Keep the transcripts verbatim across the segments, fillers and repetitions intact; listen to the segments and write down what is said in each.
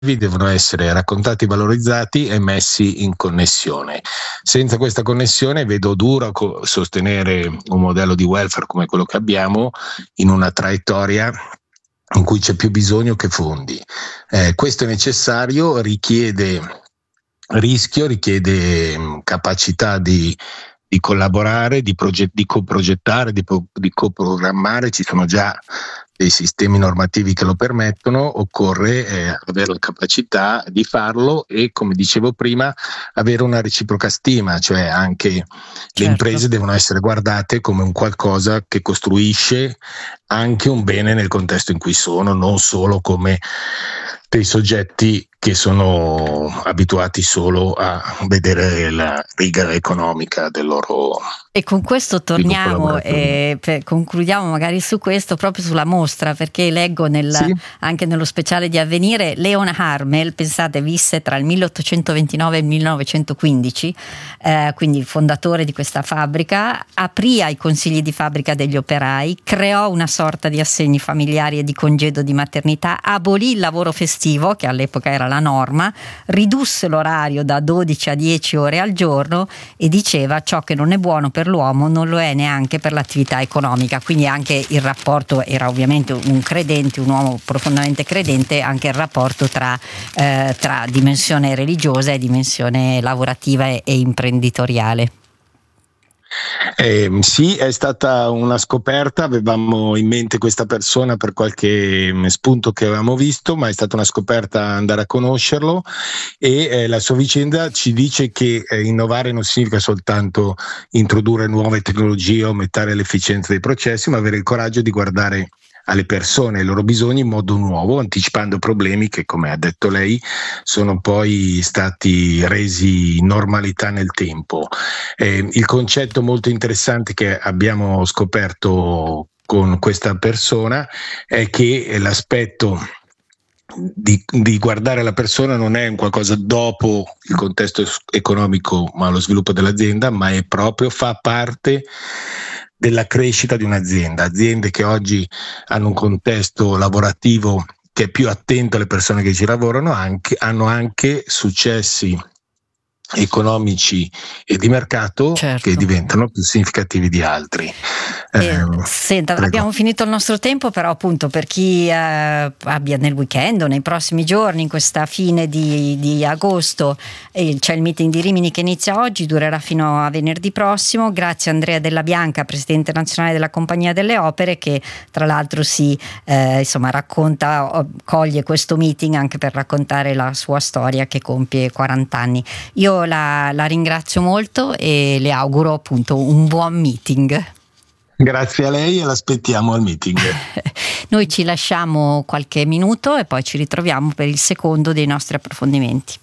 devono essere raccontati, valorizzati e messi in connessione. Senza questa connessione vedo duro co- sostenere un modello di welfare come quello che abbiamo in una traiettoria in cui c'è più bisogno che fondi. Eh, questo è necessario, richiede rischio, richiede mh, capacità di, di collaborare, di, proget- di coprogettare, di, pro- di coprogrammare. Ci sono già dei sistemi normativi che lo permettono, occorre eh, avere la capacità di farlo e, come dicevo prima, avere una reciproca stima, cioè anche le Certo. imprese devono essere guardate come un qualcosa che costruisce anche un bene nel contesto in cui sono, non solo come dei soggetti che sono abituati solo a vedere la riga economica del loro. E con questo torniamo e per, concludiamo magari su questo, proprio sulla mostra, perché leggo nel, Sì. anche nello speciale di Avvenire, Leon Harmel, pensate, visse tra il milleottocentoventinove e il millenovecentoquindici, eh, quindi il fondatore di questa fabbrica, aprì ai consigli di fabbrica degli operai, creò una sorta di assegni familiari e di congedo di maternità, abolì il lavoro festivo, che all'epoca era la norma, ridusse l'orario da dodici a dieci ore al giorno e diceva: ciò che non è buono per l'uomo non lo è neanche per l'attività economica. Quindi anche il rapporto, era ovviamente un credente, un uomo profondamente credente, anche il rapporto tra, eh, tra dimensione religiosa e dimensione lavorativa e, e imprenditoriale. Eh, sì, è stata una scoperta, avevamo in mente questa persona per qualche spunto che avevamo visto, ma è stata una scoperta andare a conoscerlo e eh, la sua vicenda ci dice che eh, innovare non significa soltanto introdurre nuove tecnologie, aumentare l'efficienza dei processi, ma avere il coraggio di guardare alle persone e ai loro bisogni in modo nuovo, anticipando problemi che, come ha detto lei, sono poi stati resi normalità nel tempo. Eh, il concetto molto interessante che abbiamo scoperto con questa persona è che l'aspetto Di, di guardare la persona non è un qualcosa dopo il contesto economico, ma lo sviluppo dell'azienda, ma è proprio, fa parte della crescita di un'azienda. Aziende che oggi hanno un contesto lavorativo che è più attento alle persone che ci lavorano, anche, hanno anche successi economici e di mercato, certo, che diventano più significativi di altri. Eh, Eh, senta, prego. abbiamo finito il nostro tempo, però appunto per chi eh, abbia nel weekend o nei prossimi giorni, in questa fine di, di agosto, eh, c'è il meeting di Rimini che inizia oggi, durerà fino a venerdì prossimo. Grazie a Andrea Della Bianca, presidente nazionale della Compagnia delle Opere, che tra l'altro si eh, insomma racconta, coglie questo meeting anche per raccontare la sua storia che compie quaranta anni. Io la, la ringrazio molto e le auguro appunto un buon meeting. Grazie a lei e l'aspettiamo al meeting. Noi ci lasciamo qualche minuto e poi ci ritroviamo per il secondo dei nostri approfondimenti.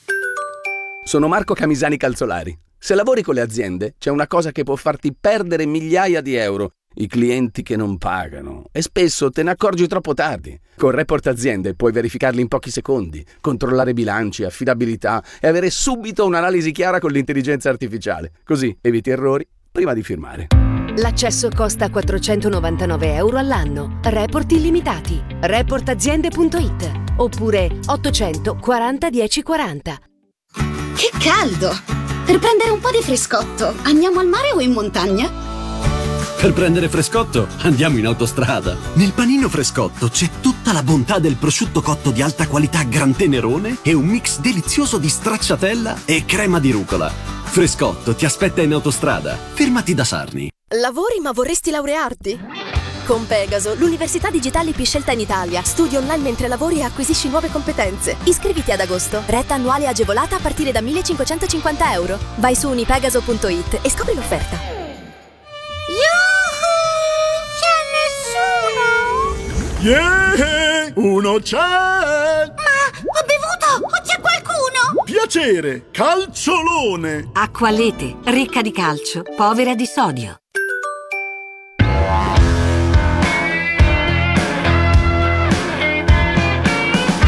Sono Marco Camisani Calzolari. Se lavori con le aziende, c'è una cosa che può farti perdere migliaia di euro: i clienti che non pagano. E spesso te ne accorgi troppo tardi. Con Report Aziende puoi verificarli in pochi secondi, controllare bilanci, affidabilità e avere subito un'analisi chiara con l'intelligenza artificiale. Così eviti errori prima di firmare. L'accesso costa quattrocentonovantanove euro all'anno. Report illimitati. report aziende punto it oppure ottocento quaranta dieci quaranta. Che caldo! Per prendere un po' di frescotto, andiamo al mare o in montagna? Per prendere frescotto, andiamo in autostrada. Nel panino Frescotto c'è tutta la bontà del prosciutto cotto di alta qualità Gran Tenerone e un mix delizioso di stracciatella e crema di rucola. Frescotto ti aspetta in autostrada. Fermati da Sarni. Lavori ma vorresti laurearti? Con Pegaso, l'università digitale più scelta in Italia. Studi online mentre lavori e acquisisci nuove competenze. Iscriviti ad agosto. Retta annuale agevolata a partire da millecinquecentocinquanta euro. Vai su unipegaso punto it e scopri l'offerta. Yuhu! C'è nessuno? Yeah! Uno c'è! Ma ho bevuto! O c'è qualcuno? Piacere! Calciolone! Acqua Lete, ricca di calcio, povera di sodio.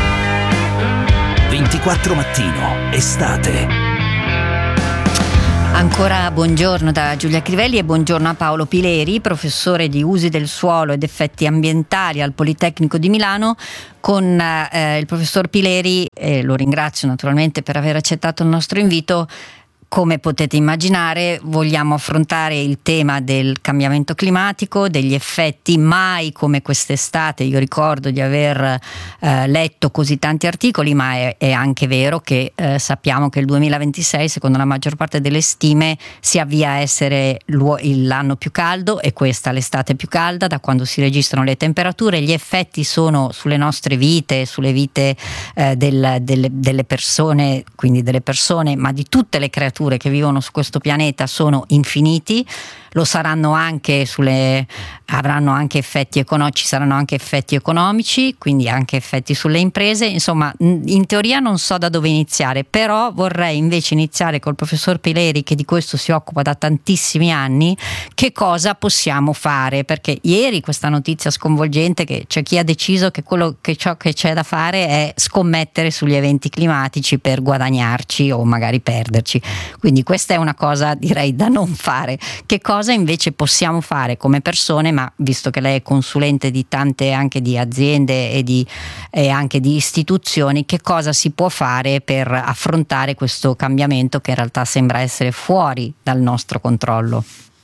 ventiquattro Mattino, estate. Ancora buongiorno da Giulia Crivelli e buongiorno a Paolo Pileri, professore di usi del suolo ed effetti ambientali al Politecnico di Milano. Con eh, il professor Pileri, e lo ringrazio naturalmente per aver accettato il nostro invito, come potete immaginare vogliamo affrontare il tema del cambiamento climatico, degli effetti. Mai come quest'estate io ricordo di aver eh, letto così tanti articoli, ma è, è anche vero che eh, sappiamo che il duemilaventisei, secondo la maggior parte delle stime, si avvia a essere l'anno più caldo, e questa l'estate più calda da quando si registrano le temperature. Gli effetti sono sulle nostre vite, sulle vite eh, del, delle, delle persone, quindi delle persone, ma di tutte le creature che vivono su questo pianeta, sono infiniti. Lo saranno anche sulle, avranno anche effetti economici, ci saranno anche effetti economici, quindi anche effetti sulle imprese. Insomma, in teoria non so da dove iniziare, però vorrei invece iniziare col professor Pileri, che di questo si occupa da tantissimi anni. Che cosa possiamo fare? Perché ieri questa notizia sconvolgente, che c'è chi ha deciso che quello che ciò che c'è da fare è scommettere sugli eventi climatici per guadagnarci o magari perderci. Quindi questa è una cosa, direi, da non fare. Che cosa invece possiamo fare come persone? Ma visto che lei è consulente di tante anche di aziende e, di, e anche di istituzioni, che cosa si può fare per affrontare questo cambiamento che in realtà sembra essere fuori dal nostro controllo?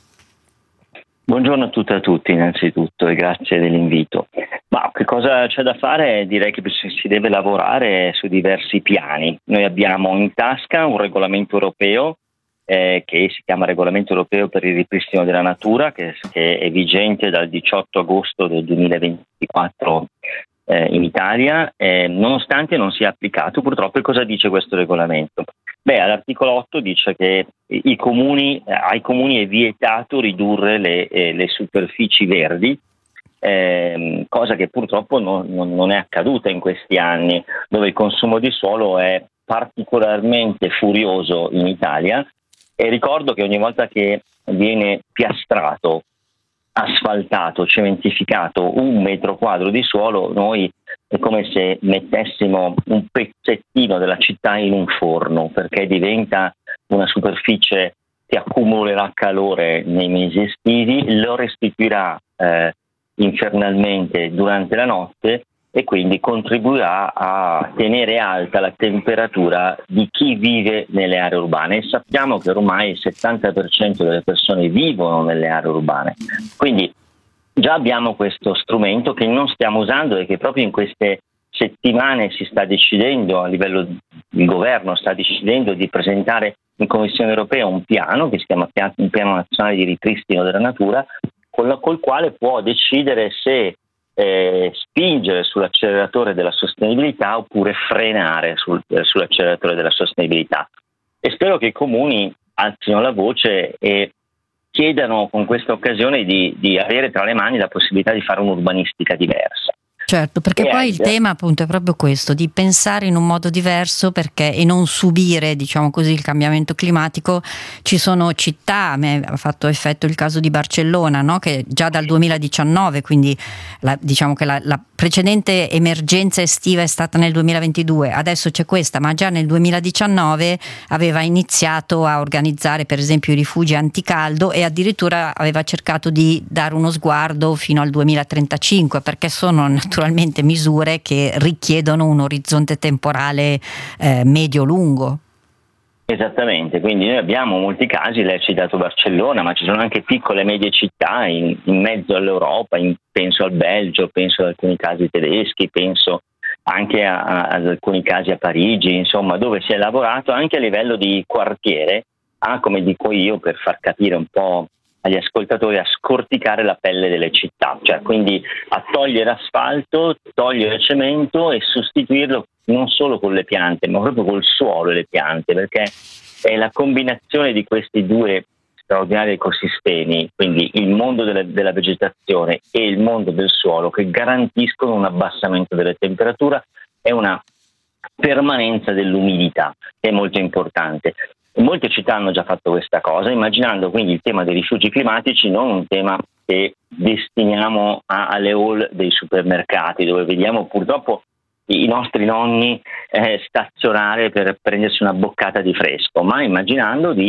Buongiorno a tutte e a tutti innanzitutto, e grazie dell'invito. Ma che cosa c'è da fare? Direi che si deve lavorare su diversi piani. Noi abbiamo in tasca un regolamento europeo eh, che si chiama Regolamento Europeo per il ripristino della natura, che, che è vigente dal diciotto agosto del duemilaventiquattro eh, in Italia, eh, nonostante non sia applicato. Purtroppo, cosa dice questo regolamento? Beh, all'articolo otto dice che i comuni, ai comuni è vietato ridurre le, eh, le superfici verdi, eh, cosa che purtroppo non, non, non è accaduta in questi anni, dove il consumo di suolo è particolarmente furioso in Italia. E ricordo che ogni volta che viene piastrato, asfaltato, cementificato un metro quadro di suolo, noi è come se mettessimo un pezzettino della città in un forno, perché diventa una superficie che accumulerà calore nei mesi estivi, lo restituirà eh, infernalmente durante la notte, e quindi contribuirà a tenere alta la temperatura di chi vive nelle aree urbane. E sappiamo che ormai il settanta per cento delle persone vivono nelle aree urbane. Quindi già abbiamo questo strumento che non stiamo usando, e che proprio in queste settimane si sta decidendo, a livello del governo sta decidendo di presentare in Commissione europea un piano che si chiama un piano nazionale di ripristino della natura, col, col quale può decidere se Eh, spingere sull'acceleratore della sostenibilità oppure frenare sul, eh, sull'acceleratore della sostenibilità. E spero che i comuni alzino la voce e chiedano con questa occasione di, di avere tra le mani la possibilità di fare un'urbanistica diversa. Certo, perché e poi è, il tema appunto è proprio questo, di pensare in un modo diverso, perché e non subire, diciamo così, il cambiamento climatico. Ci sono città, a me ha fatto effetto il caso di Barcellona, no? Che già dal duemiladiciannove, quindi la, diciamo che la, la precedente emergenza estiva è stata nel duemilaventidue, adesso c'è questa, ma già nel duemiladiciannove aveva iniziato a organizzare per esempio i rifugi anticaldo, e addirittura aveva cercato di dare uno sguardo fino al duemilatrentacinque, perché sono naturalmente naturalmente misure che richiedono un orizzonte temporale eh, medio-lungo. Esattamente, quindi noi abbiamo molti casi, lei ha citato Barcellona, ma ci sono anche piccole e medie città in, in mezzo all'Europa, in, penso al Belgio, penso ad alcuni casi tedeschi, penso anche a, a, ad alcuni casi a Parigi, insomma, dove si è lavorato anche a livello di quartiere, a, come dico io, per far capire un po' agli ascoltatori, a scorticare la pelle delle città, cioè quindi a togliere asfalto, togliere cemento e sostituirlo non solo con le piante, ma proprio col suolo e le piante, perché è la combinazione di questi due straordinari ecosistemi, quindi il mondo della, della vegetazione e il mondo del suolo, che garantiscono un abbassamento della temperatura e una permanenza dell'umidità, che è molto importante. Molte città hanno già fatto questa cosa, immaginando quindi il tema dei rifugi climatici non un tema che destiniamo a, alle hall dei supermercati, dove vediamo purtroppo i nostri nonni eh, stazionare per prendersi una boccata di fresco, ma immaginando di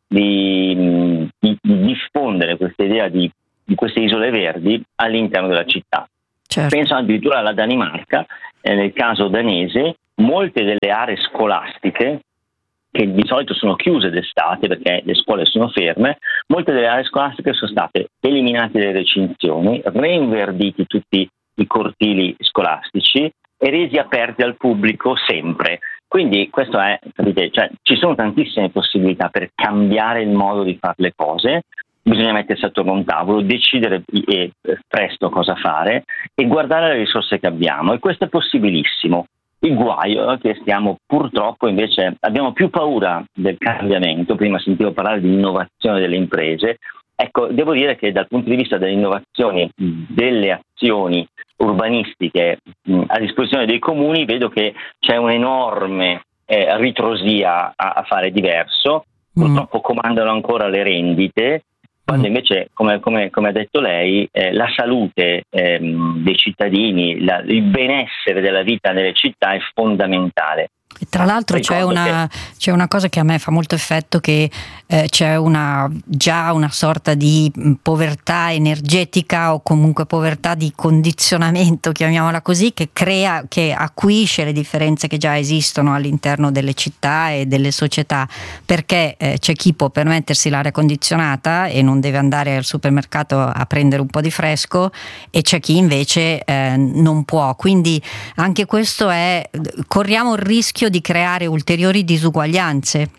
di, di, di diffondere questa idea di, di queste isole verdi all'interno della città. Certo. Penso addirittura alla Danimarca, eh, nel caso danese, molte delle aree scolastiche, che di solito sono chiuse d'estate perché le scuole sono ferme, molte delle aree scolastiche sono state eliminate le recinzioni, reinverditi tutti i cortili scolastici e resi aperti al pubblico sempre. Quindi questo è, capite, cioè, ci sono tantissime possibilità per cambiare il modo di fare le cose. Bisogna mettersi attorno a un tavolo, decidere eh, presto cosa fare e guardare le risorse che abbiamo, e questo è possibilissimo. Il guaio è che stiamo purtroppo invece, abbiamo più paura del cambiamento. Prima sentivo parlare di innovazione delle imprese. Ecco, devo dire che dal punto di vista delle innovazioni, delle azioni urbanistiche mh, a disposizione dei comuni, vedo che c'è un'enorme eh, ritrosia a, a fare diverso. Purtroppo mm. comandano ancora le rendite, quando invece, come, come, come ha detto lei, eh, la salute ehm, dei cittadini, la, il benessere della vita nelle città è fondamentale. E tra l'altro c'è una, che... c'è una cosa che a me fa molto effetto, che eh, c'è una, già una sorta di povertà energetica, o comunque povertà di condizionamento, chiamiamola così, che crea, che acuisce le differenze che già esistono all'interno delle città e delle società, perché eh, c'è chi può permettersi l'aria condizionata e non deve andare al supermercato a prendere un po' di fresco, e c'è chi invece eh, non può. Quindi anche questo è, corriamo il rischio di creare ulteriori disuguaglianze.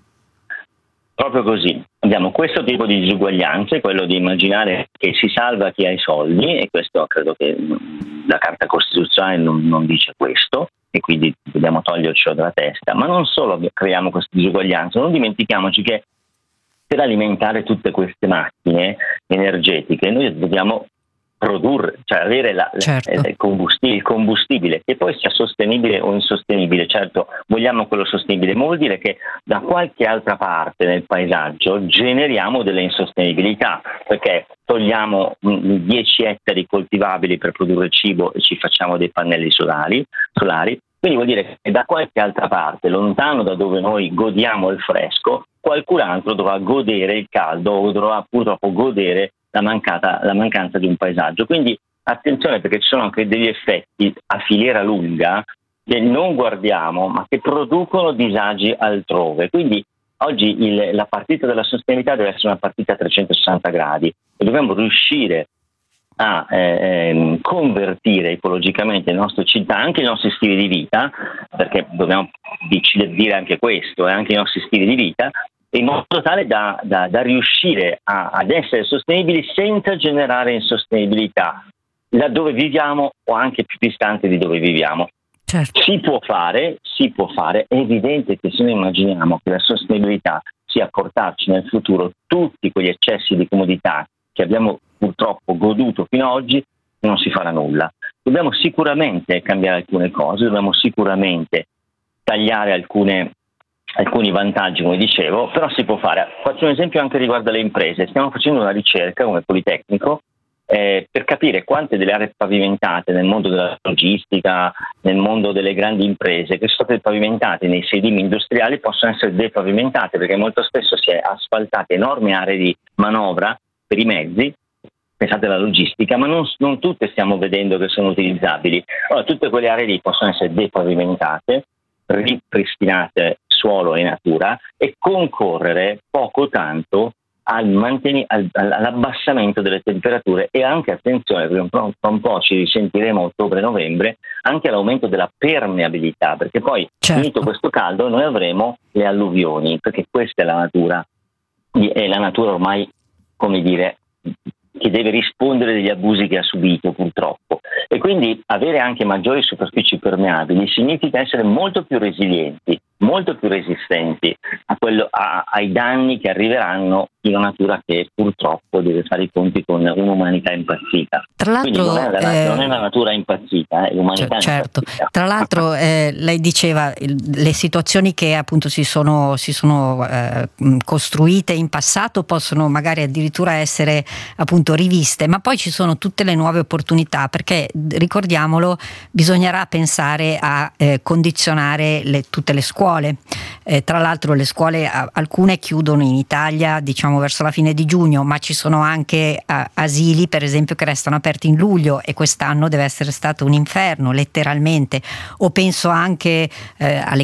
Proprio così, abbiamo questo tipo di disuguaglianze, quello di immaginare che si salva chi ha i soldi, e questo credo che la Carta Costituzionale non, non dice questo, e quindi dobbiamo togliercelo dalla testa. Ma non solo creiamo queste disuguaglianze, non dimentichiamoci che per alimentare tutte queste macchine energetiche noi dobbiamo produrre, cioè avere la, certo. il, combustibile, il combustibile, che poi sia sostenibile o insostenibile. Certo, vogliamo quello sostenibile, ma vuol dire che da qualche altra parte nel paesaggio generiamo delle insostenibilità, perché togliamo dieci ettari coltivabili per produrre cibo e ci facciamo dei pannelli solari, solari. Quindi vuol dire che da qualche altra parte, lontano da dove noi godiamo il fresco, qualcun altro dovrà godere il caldo o dovrà purtroppo godere La, mancata, la mancanza di un paesaggio. Quindi attenzione, perché ci sono anche degli effetti a filiera lunga che non guardiamo, ma che producono disagi altrove. Quindi oggi il, la partita della sostenibilità deve essere una partita a trecentosessanta gradi, e dobbiamo riuscire a eh, convertire ecologicamente le nostre città, anche i nostri stili di vita, perché dobbiamo dire anche questo, eh, anche i nostri stili di vita, in modo tale da, da, da riuscire a, ad essere sostenibili senza generare insostenibilità laddove viviamo o anche più distante di dove viviamo. Certo. Si può fare, si può fare. È evidente che se noi immaginiamo che la sostenibilità sia portarci nel futuro tutti quegli eccessi di comodità che abbiamo purtroppo goduto fino ad oggi, non si farà nulla. Dobbiamo sicuramente cambiare alcune cose, dobbiamo sicuramente tagliare alcune alcuni vantaggi, come dicevo, però si può fare. Faccio un esempio anche riguardo alle imprese. Stiamo facendo una ricerca come Politecnico eh, per capire quante delle aree pavimentate nel mondo della logistica, nel mondo delle grandi imprese, che sono state pavimentate nei sedimi industriali, possono essere depavimentate, perché molto spesso si è asfaltate enormi aree di manovra per i mezzi. Pensate alla logistica, ma non, non tutte stiamo vedendo che sono utilizzabili. Allora, tutte quelle aree lì possono essere depavimentate, ripristinate suolo e natura, e concorrere poco o tanto al manteni- al, all'abbassamento delle temperature, e anche, attenzione, perché un po', un po' ci risentiremo a ottobre-novembre, anche all'aumento della permeabilità, perché poi certo. finito questo caldo noi avremo le alluvioni, perché questa è la natura, è la natura ormai, come dire, che deve rispondere degli abusi che ha subito purtroppo, e quindi avere anche maggiori superfici permeabili significa essere molto più resilienti, molto più resistenti a quello, a, ai danni che arriveranno in una natura che purtroppo deve fare i conti con un'umanità impazzita. Tra l'altro, non è, la, eh, non è una natura impazzita, è l'umanità cioè, certo. impazzita. Tra l'altro eh, lei diceva il, le situazioni che appunto si sono, si sono eh, costruite in passato possono magari addirittura essere appunto riviste, ma poi ci sono tutte le nuove opportunità, perché ricordiamolo, bisognerà pensare a eh, condizionare le, tutte le scuole. Eh, tra l'altro le scuole, alcune chiudono in Italia diciamo verso la fine di giugno, ma ci sono anche uh, asili per esempio che restano aperti in luglio, e quest'anno deve essere stato un inferno letteralmente. O penso anche eh, alle